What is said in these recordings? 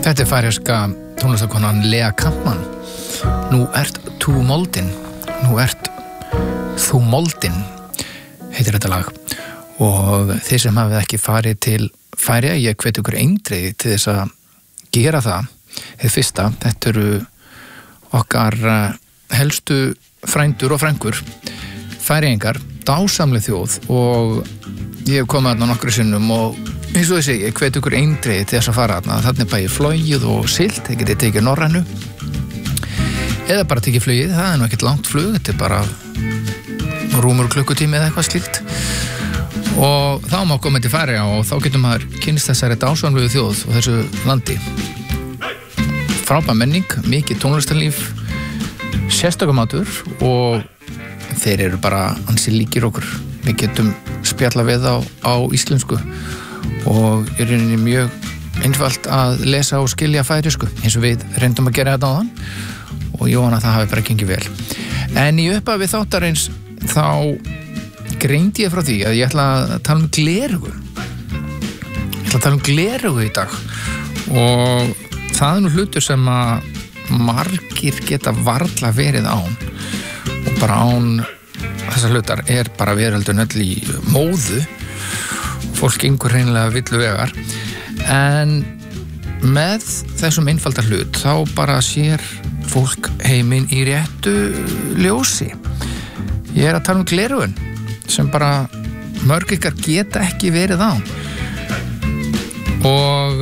Þetta færeyska tónlistarkonan Lea Kampmann. Nú ert þú moldin. Nú ert þú moldin, heitir þetta lag. Og þeir sem hafið ekki farið til Færeyja, ég hvet ykkur eindregið til þess að gera það. Hið fyrsta, þetta eru okkar helstu frændur og frængur, Færeyingar, dásamleg þjóð, og ég hef komið þarna nokkru sinnum og eins og ég segi, ég hvet ykkur eindregið til þess að fara þarna. Þarna bæði flogið og siglt, þið getið tekið Norrænu eða bara tekið flugið, það nú ekkert langt flug, þetta bara rúmur klukkutími eða eitthvað slíkt. Og þá má koma til Færeyja og þá getur maður kynnst þessari dásamlegu þjóð og þessu landi. Frábær menning, mikið tónlistarlíf, sérstakur matur og þeir eru bara ansi líkir okkur. Við getum spjalla við á íslensku og er rauninni mjög einfalt að lesa og skilja færisku eins og við reyndum að gera þetta áðan og ég vona að það hafi bara gengið vel. En í upphafi þáttarins þá greindi ég frá því að ég ætla að tala um gleraugu. Ég ætla að tala um gleraugu í dag og það er nú hlutur sem að margir geta varla verið án og bara án þessar hlutar er bara veröldun öll í móðu. Fólk gengur hreinlega villu vegar en með þessum einfalda hlut þá bara sér fólk heiminn í réttu ljósi. Ég er að tala um gleraugun sem bara mörg ykkar geta ekki verið á og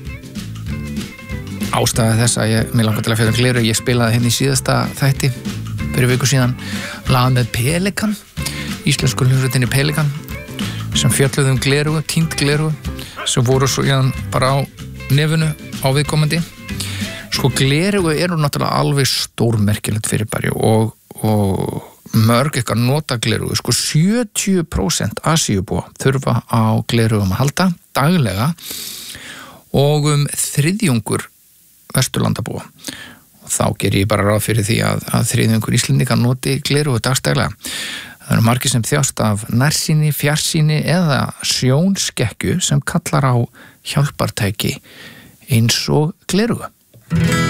ástæða þess að mér langar til að fjalla gleraugu, ég spilaði henni í síðasta þætti fyrir viku síðan lag með Pelikan, íslensku hljómsveitinni Pelikan sem fjölluðu gleraugu, týnd gleraugu sem voru svo bara á nefinu á viðkomandi. Sko gleraugu eru náttúrulega alveg stórmerkilegt fyrirbæri og mörg ykkar nota gleraugu, sko 70% Asíubúa þurfa á glerugum að halda daglega og 1/3 Vesturlandabúa. Og þá ger ég bara ráð fyrir því að 1/3 Íslendinga noti gleraugu dagstaglega. Það eru margir sem þjást af nærsýni, fjarsýni eða sjónskekkju sem kallar á hjálpartæki eins og gleraugu.